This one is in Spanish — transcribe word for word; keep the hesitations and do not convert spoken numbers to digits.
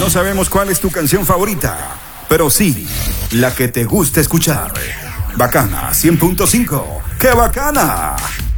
No sabemos cuál es tu canción favorita, pero sí, la que te gusta escuchar. Bacana cien punto cinco. ¡Qué bacana!